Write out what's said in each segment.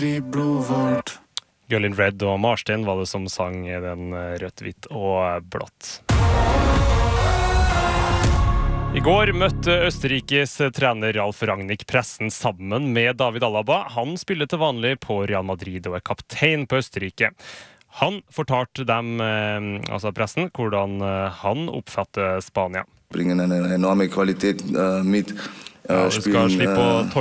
Girl in Red og Marstein var det som sang den rødt, hvitt og blått. I går møtte Østerrikes trener Ralf Rangnick pressen sammen med David Alaba. Han spiller til vanlig på Real Madrid og kaptein på Østerrike. Han fortalte dem, altså pressen, hvordan han oppfatter Spania. Bringen en enorme kvalitet med. Ja, du skal slippe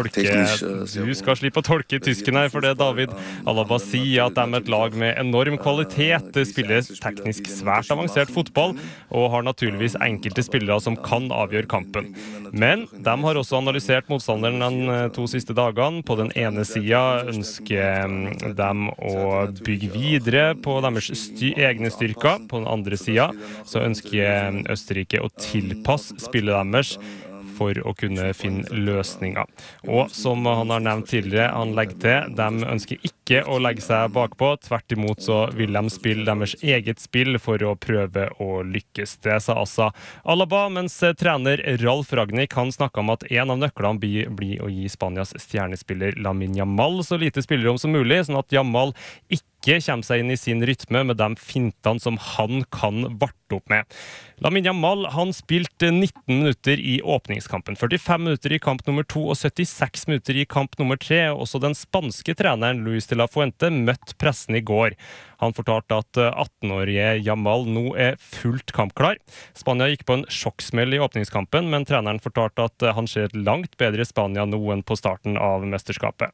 å tolke tysken her, for det David Alaba sier at de er et lag med enorm kvalitet, spiller teknisk svært avansert fotball og har naturligvis enkelte spillere som kan avgjøre kampen. Men de har også analysert motstanderen de 2 siste dagene. På den ene siden ønsker de å bygge videre på deres egne styrker. På den andre siden så ønsker Østerrike å tilpasse spillet deres for å kunne finne løsninger. Og som han har nevnt tidligere, han legger til, de ønsker ikke å legge seg bakpå, tvert imot så vil de spille deres eget spill for å prøve å lykkes. Det sa altså Alaba, mens trener Ralf Rangnick, han snakket om at en av nøklene blir å gi Spanias stjernespiller Lamine Yamal så lite spillerom som mulig, sånn at Yamal ikke kommer seg inn i sin rytme med de fintene som han kan varte opp med. Lamine Yamal, han spilte 19 minutter i åpningskampen, 45 minutter i kamp nummer 2 og 76 minutter i kamp nummer 3. Også den spanske treneren Luis de la Fuente møtte pressen i går. Han fortalte at 18-årige Yamal nå fullt kampklar. Spania gikk på en sjokksmell i åpningskampen, men treneren fortalte at han ser et langt bedre Spania nå enn på starten av mesterskapet.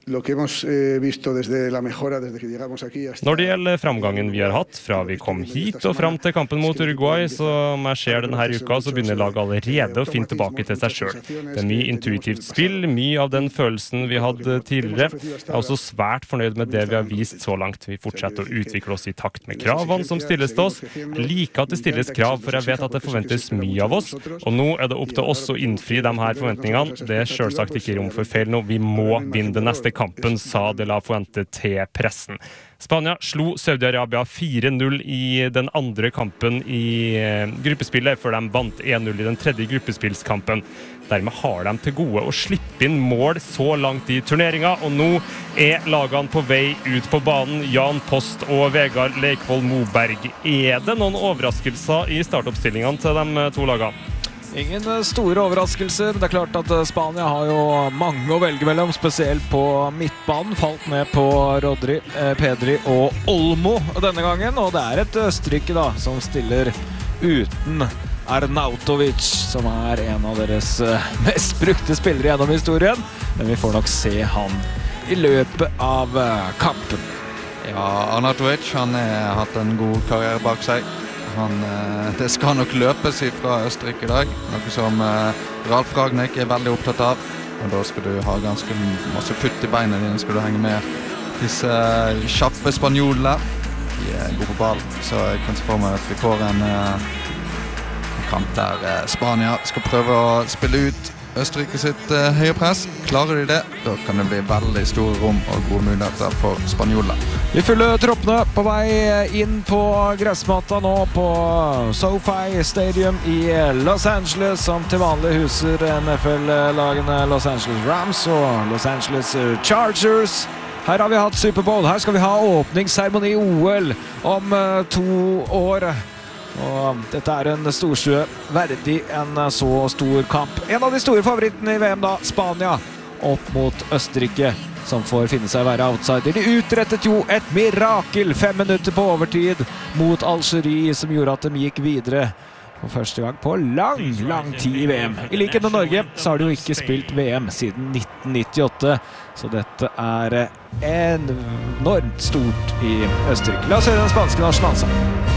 Når det gjelder framgangen vi har hatt, fra vi kom hit og fram til kampen mot Uruguay, så om jeg ser denne uka, så begynner laget allerede å finne tilbake til seg selv. Det er mye intuitivt spill, mye av den følelsen vi hadde tidligere. Jeg er også svært fornøyd med det vi har vist så langt. Vi fortsetter å utvikle oss i takt med kravene som stilles til oss. Jeg liker at det stilles krav, for jeg vet at det forventes mye av oss, og nå er det opp til oss å innfri de her forventningene. Det er selvsagt ikke rom for feil nå. Vi må vinne den neste kampen, sa de la Fuente til pressen. Spania slo Saudi-Arabia 4-0 i den andre kampen i gruppespillet, før de vant 1-0 i den tredje gruppespillskampen. Dermed har de til gode å slippe inn mål så langt i turneringen, og nå lagene på vei ut på banen. Jan Post og Vegard Leikvoll Moberg. Er det noen overraskelser i startoppstillingene til de 2 lagene? Ingen store overraskelser. Det er klart at Spania har jo mange å velge mellom, spesielt på midtbanen. Falt ned på Rodri, Pedri og Olmo denne gangen, og det er et Østerrike da, som stiller uten Arnautovic, som er en av deres mest brukte spillere gjennom historien. Men vi får nok se han i løpet av kampen. Ja, Arnautovic, han har hatt en god karriere bak seg. Det skal nok løpes fra Østerrike i dag, noe som Ralf Rangnick er veldig opptatt av. Og da skal du ha ganske masse futt i beina dine, skal du henge med disse kjappe spanjolene. De er gode på ball, så jeg kan se for meg at vi får en kamp der Spania skal prøve å spille ut Østerrike sitt høye press. Klarer de det, da kan det bli veldig store rom og gode muligheter for spanjolene. Vi følger troppene på vei inn på gressmatta nå på SoFi Stadium i Los Angeles, som til vanlig huser NFL-lagene Los Angeles Rams og Los Angeles Chargers. Her har vi hatt Superbowl, her skal vi ha åpningsseremoni i OL om 2 år. Og dette er en storstue verdig en så stor kamp. En av de store favorittene i VM da, Spania, opp mot Østerrike, som får finne seg å være outsider. De utrettet jo et mirakel, 5 minutter på overtid mot Algerie, som gjorde at de gikk videre for første gang på lang tid i VM. I likhet med Norge så har de jo ikke spilt VM siden 1998, så dette er enormt stort i Østerrike. La oss høre den spanske nasjonalsangen.